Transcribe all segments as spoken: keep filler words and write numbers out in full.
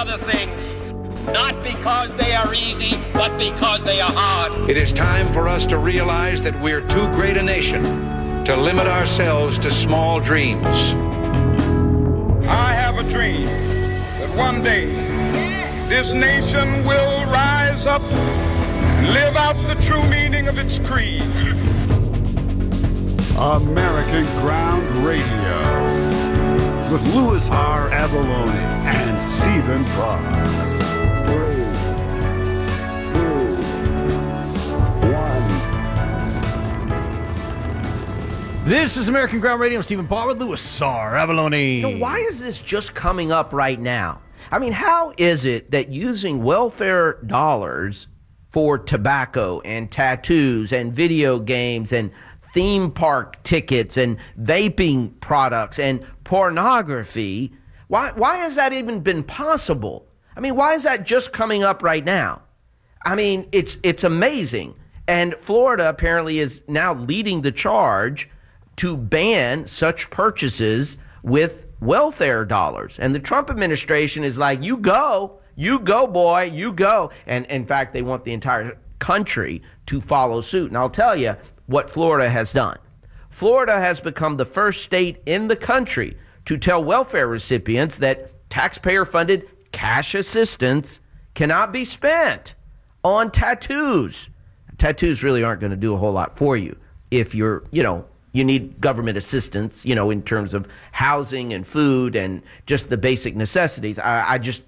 other things, not because they are easy, but because they are hard. It is time for us to realize that we're too great a nation to limit ourselves to small dreams. I have a dream that one day this nation will rise up and live out the true meaning of its creed. American Ground Radio with Louis R. Avallone and Stephen Parr. Three, two, one. This is American Ground Radio. I'm Stephen Parr with Louis R. Avallone. You know, why is this just coming up right now? I mean, how is it that using welfare dollars for tobacco and tattoos and video games and theme park tickets and vaping products and pornography, why why has that even been possible? I mean, why is that just coming up right now? I mean, it's it's amazing. And Florida apparently is now leading the charge to ban such purchases with welfare dollars. And the Trump administration is like, you go, you go, boy, you go. And in fact, they want the entire country to follow suit. And I'll tell you what Florida has done. Florida has become the first state in the country to tell welfare recipients that taxpayer-funded cash assistance cannot be spent on tattoos. Tattoos really aren't going to do a whole lot for you if you're, you know, you need government assistance, you know, in terms of housing and food and just the basic necessities. I, I just,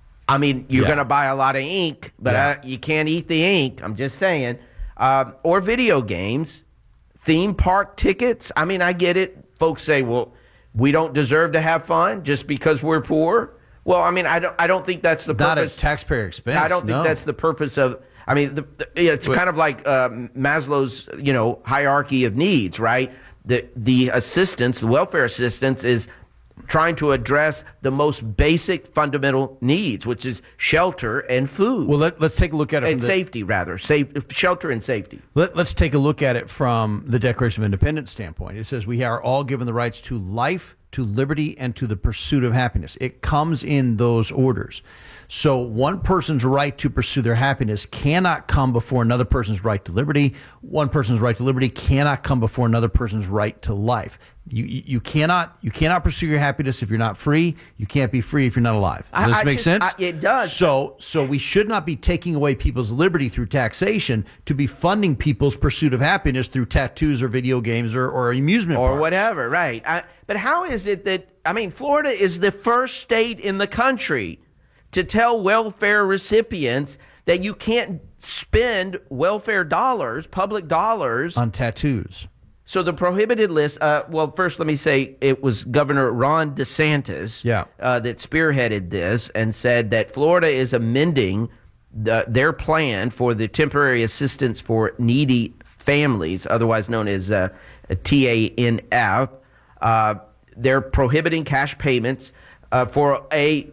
I mean, you're yeah. going to buy a lot of ink, but yeah. I, you can't eat the ink. I'm just saying. Uh, or video games, theme park tickets. I mean, I get it. Folks say, well, we don't deserve to have fun just because we're poor. Well, I mean, I don't I don't think that's the Not purpose. Not at taxpayer expense. I don't think no. that's the purpose of, I mean, the, the, it's but, kind of like uh, Maslow's, you know, hierarchy of needs, right? The, the assistance, the welfare assistance is trying to address the most basic fundamental needs, which is shelter and food. Well, let, let's take a look at it. And from safety, the, rather. Safe, shelter and safety. Let, let's take a look at it from the Declaration of Independence standpoint. It says we are all given the rights to life, to liberty, and to the pursuit of happiness. It comes in those orders. So one person's right to pursue their happiness cannot come before another person's right to liberty. One person's right to liberty cannot come before another person's right to life. You you cannot you cannot pursue your happiness if you're not free. You can't be free if you're not alive. Does this I, I make just, sense? I, it does. So so we should not be taking away people's liberty through taxation to be funding people's pursuit of happiness through tattoos or video games or, or amusement or parks. whatever. Right. I, but how is it that I mean, Florida is the first state in the country to tell welfare recipients that you can't spend welfare dollars, public dollars, on tattoos. So the prohibited list, uh, well, first let me say it was Governor Ron DeSantis yeah. uh, that spearheaded this and said that Florida is amending the, their plan for the temporary assistance for needy families, otherwise known as uh, T A N F. Uh, they're prohibiting cash payments uh, for a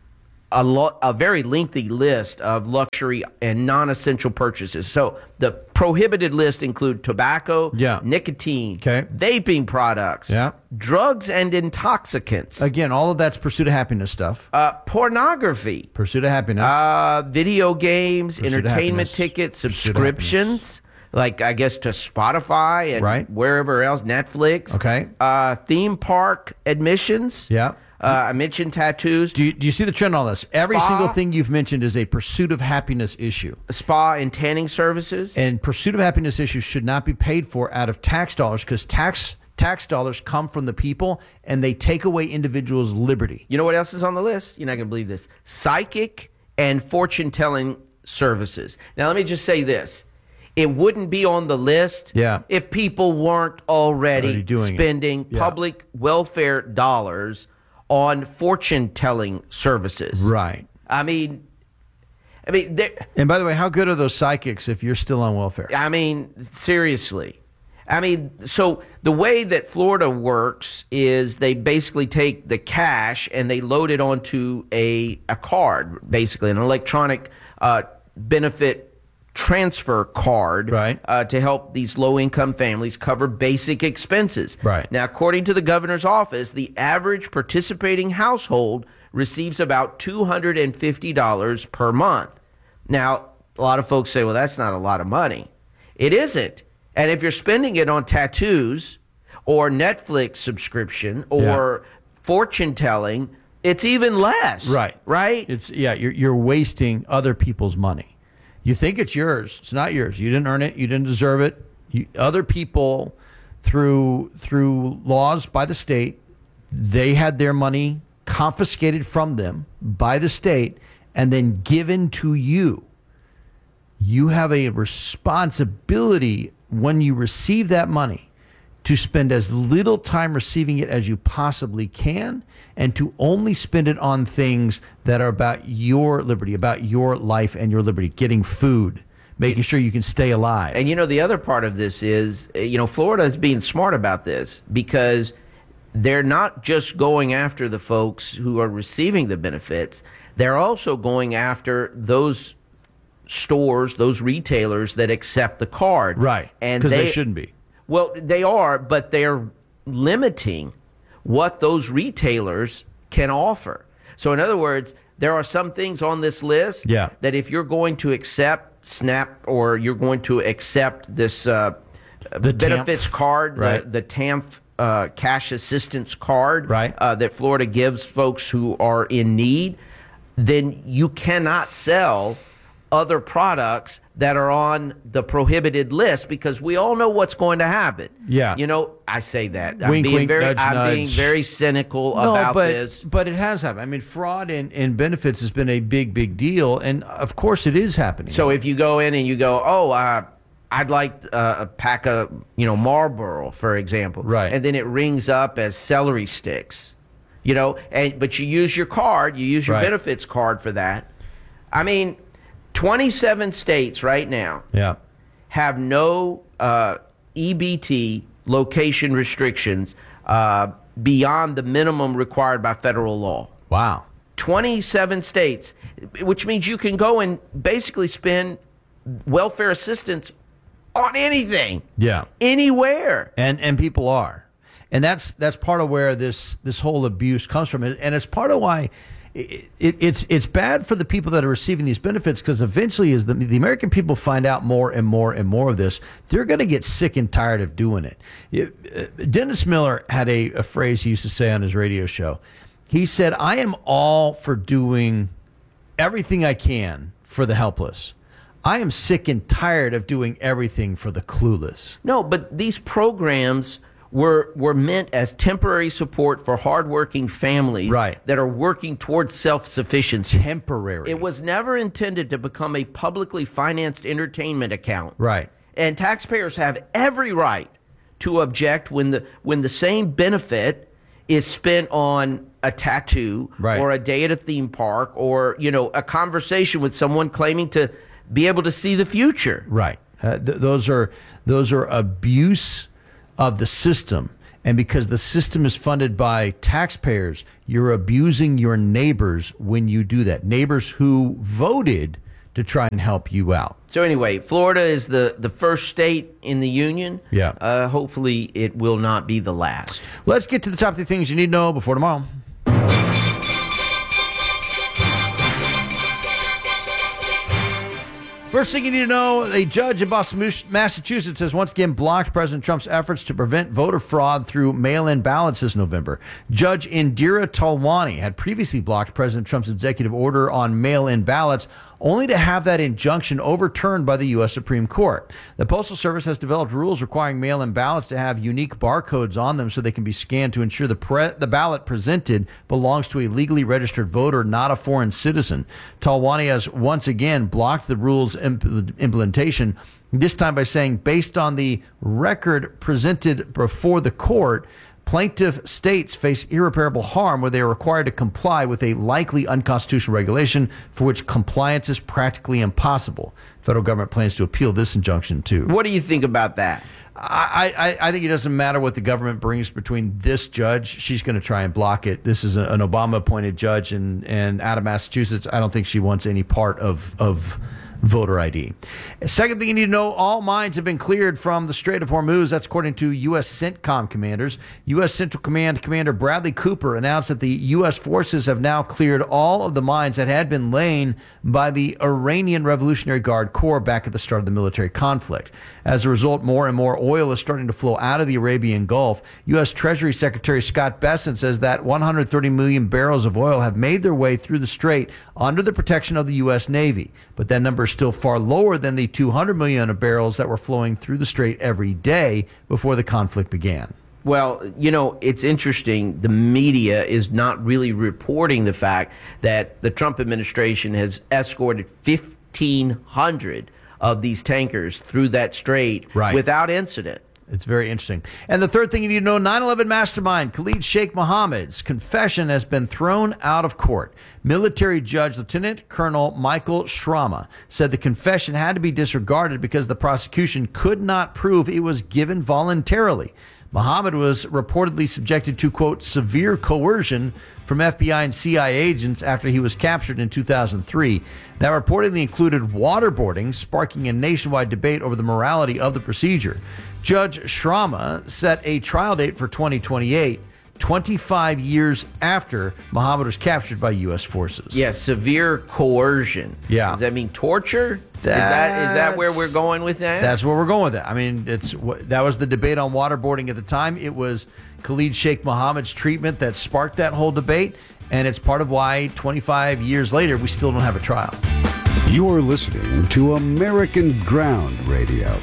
A, lo- a very lengthy list of luxury and non-essential purchases. So the prohibited list include tobacco, yeah. nicotine, okay. vaping products, yeah. drugs and intoxicants. Again, all of that's pursuit of happiness stuff. Uh, pornography. Pursuit of happiness. Uh, video games, pursuit entertainment tickets, subscriptions, like I guess to Spotify and right. wherever else, Netflix. Okay. Uh, theme park admissions. Yeah. Uh, I mentioned tattoos. Do you, do you see the trend on this? Every Spa, single thing you've mentioned is a pursuit of happiness issue. Spa and tanning services. And pursuit of happiness issues should not be paid for out of tax dollars because tax tax dollars come from the people and they take away individuals' liberty. You know what else is on the list? You're not going to believe this. Psychic and fortune-telling services. Now, let me just say this. It wouldn't be on the list yeah. if people weren't already, already doing spending yeah. public welfare dollars on fortune-telling services. Right. I mean, I mean, and by the way, how good are those psychics if you're still on welfare? I mean, seriously. I mean, so the way that Florida works is they basically take the cash and they load it onto a a card, basically an electronic uh, benefit transfer card, right. uh, to help these low-income families cover basic expenses. Right. Now, according to the governor's office, the average participating household receives about two hundred fifty dollars per month. Now, a lot of folks say, well, that's not a lot of money. It isn't. And if you're spending it on tattoos or Netflix subscription or yeah. fortune telling, it's even less. Right. Right? It's yeah, you're you're wasting other people's money. You think it's yours. It's not yours. You didn't earn it. You didn't deserve it. You, other people, through through laws by the state, they had their money confiscated from them by the state and then given to you. You have a responsibility when you receive that money to spend as little time receiving it as you possibly can and to only spend it on things that are about your liberty, about your life and your liberty, getting food, making sure you can stay alive. And, you know, the other part of this is, you know, Florida is being smart about this because they're not just going after the folks who are receiving the benefits. They're also going after those stores, those retailers that accept the card. Right, because they, they shouldn't be. Well, they are, but they're limiting what those retailers can offer. So in other words, there are some things on this list yeah. that if you're going to accept SNAP or you're going to accept this uh, the benefits T A M F, card, right. the, the T A M F uh, cash assistance card right. uh, that Florida gives folks who are in need, then you cannot sell other products that are on the prohibited list because we all know what's going to happen. Yeah. You know, I say that. I'm Wink, being wink, very nudge, I'm nudge. being very cynical no, about but, this. But it has happened. I mean, fraud in, in benefits has been a big, big deal. And of course it is happening. So if you go in and you go, oh, uh, I'd like uh, a pack of, you know, Marlboro, for example. Right. And then it rings up as celery sticks, you know, and but you use your card, you use your right. benefits card for that. I mean, twenty-seven states right now yeah. have no uh, E B T location restrictions uh, beyond the minimum required by federal law. Wow. twenty-seven states, which means you can go and basically spend welfare assistance on anything. Yeah. Anywhere. And and people are. And that's that's part of where this this whole abuse comes from. And it's part of why It, it, it's it's bad for the people that are receiving these benefits because eventually as the, the American people find out more and more and more of this, they're going to get sick and tired of doing it. it uh, Dennis Miller had a, a phrase he used to say on his radio show. He said, I am all for doing everything I can for the helpless. I am sick and tired of doing everything for the clueless. No, but these programs were were meant as temporary support for hardworking families right. that are working towards self-sufficiency. Temporary. It was never intended to become a publicly financed entertainment account. Right. And taxpayers have every right to object when the when the same benefit is spent on a tattoo right. or a day at a theme park or, you know, a conversation with someone claiming to be able to see the future. Right. Uh, th- those are those are abuse of the system. And because the system is funded by taxpayers, you're abusing your neighbors when you do that. Neighbors who voted to try and help you out. So anyway, Florida is the, the first state in the union. Yeah. Uh, hopefully it will not be the last. Let's get to the top three things you need to know before tomorrow. First thing you need to know, a judge in Boston, Massachusetts has once again blocked President Trump's efforts to prevent voter fraud through mail-in ballots this November. Judge Indira Talwani had previously blocked President Trump's executive order on mail-in ballots, only to have that injunction overturned by the U S Supreme Court. The Postal Service has developed rules requiring mail-in ballots to have unique barcodes on them so they can be scanned to ensure the pre- the ballot presented belongs to a legally registered voter, not a foreign citizen. Talwani has once again blocked the rules imp- implementation, this time by saying, based on the record presented before the court, plaintiff states face irreparable harm where they are required to comply with a likely unconstitutional regulation for which compliance is practically impossible. Federal government plans to appeal this injunction too. What do you think about that? I, I, I think it doesn't matter what the government brings between this judge. She's going to try and block it. This is a, an Obama-appointed judge, and, and out of Massachusetts, I don't think she wants any part of of voter I D. Second thing you need to know, all mines have been cleared from the Strait of Hormuz. That's according to U S CENTCOM commanders. U S Central Command Commander Bradley Cooper announced that the U S forces have now cleared all of the mines that had been laid by the Iranian Revolutionary Guard Corps back at the start of the military conflict. As a result, more and more oil is starting to flow out of the Arabian Gulf. U S Treasury Secretary Scott Bessent says that one hundred thirty million barrels of oil have made their way through the strait under the protection of the U S Navy. But that number is still far lower than the two hundred million of barrels that were flowing through the strait every day before the conflict began. Well, you know, it's interesting. The media is not really reporting the fact that the Trump administration has escorted fifteen hundred of these tankers through that strait Right. without incident. It's very interesting. And the third thing you need to know, nine eleven mastermind Khalid Sheikh Mohammed's confession has been thrown out of court. Military Judge Lieutenant Colonel Michael Shrama said the confession had to be disregarded because the prosecution could not prove it was given voluntarily. Mohammed was reportedly subjected to, quote, severe coercion from F B I and C I A agents after he was captured in two thousand three. That reportedly included waterboarding, sparking a nationwide debate over the morality of the procedure. Judge Shrama set a trial date for twenty twenty-eight, twenty-five years after Mohammed was captured by U S forces. Yes, severe coercion. Yeah. Does that mean torture? Is that is that where we're going with that? That's where we're going with it. I mean, it's that was the debate on waterboarding at the time. It was Khalid Sheikh Mohammed's treatment that sparked that whole debate, and it's part of why twenty-five years later we still don't have a trial. You're listening to American Ground Radio.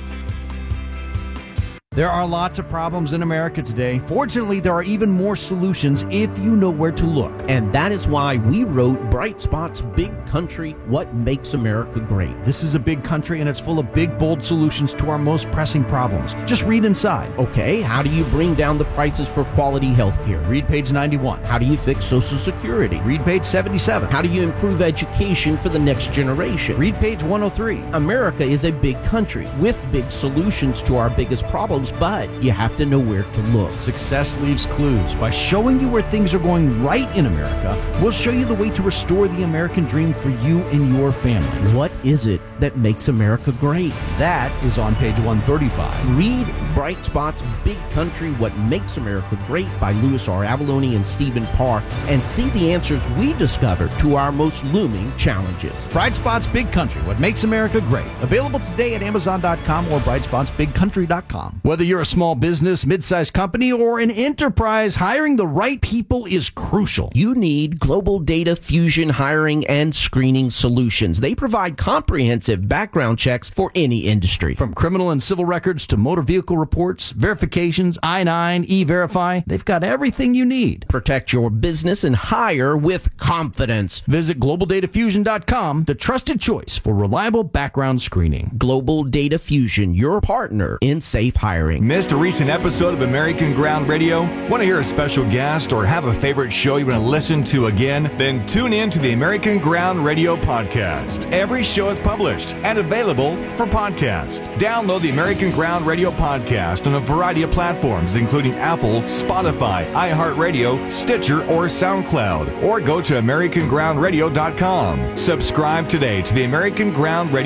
There are lots of problems in America today. Fortunately, there are even more solutions if you know where to look. And that is why we wrote Bright Spot's Big Country, What Makes America Great. This is a big country, and it's full of big, bold solutions to our most pressing problems. Just read inside. Okay, how do you bring down the prices for quality health care? Read page ninety-one. How do you fix Social Security? Read page seventy-seven. How do you improve education for the next generation? Read page one oh three. America is a big country with big solutions to our biggest problems, but you have to know where to look. Success leaves clues. By showing you where things are going right in America, we'll show you the way to restore the American dream for you and your family. What is it that makes America great? That is on page one thirty-five. Read Bright Spot's Big Country, What Makes America Great by Louis R. Avalone and Stephen Parr, and see the answers we discovered to our most looming challenges. Bright Spot's Big Country, What Makes America Great. Available today at amazon dot com or bright spots big country dot com. Whether you're a small business, mid-sized company, or an enterprise, hiring the right people is crucial. You need Global Data Fusion hiring and screening solutions. They provide comprehensive background checks for any industry. From criminal and civil records to motor vehicle reports, verifications, I nine, E-Verify, they've got everything you need. Protect your business and hire with confidence. Visit global data fusion dot com, the trusted choice for reliable background screening. Global Data Fusion, your partner in safe hiring. Missed a recent episode of American Ground Radio? Want to hear a special guest or have a favorite show you want to listen to again? Then tune in to the American Ground Radio podcast. Every show is published and available for podcast. Download the American Ground Radio podcast on a variety of platforms, including Apple, Spotify, iHeartRadio, Stitcher, or SoundCloud. Or go to american ground radio dot com. Subscribe today to the American Ground Radio